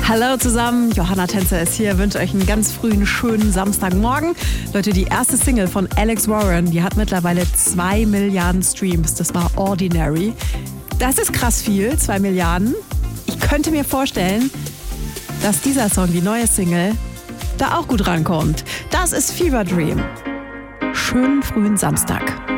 Hallo zusammen, Johanna Tänzer ist hier, wünsche euch einen ganz frühen, schönen Samstagmorgen. Leute, die erste Single von Alex Warren, die hat mittlerweile 2 Milliarden Streams. Das war Ordinary. Das ist krass viel, 2 Milliarden. Ich könnte mir vorstellen, dass dieser Song, die neue Single, da auch gut rankommt. Das ist Fever Dream. Schönen frühen Samstag.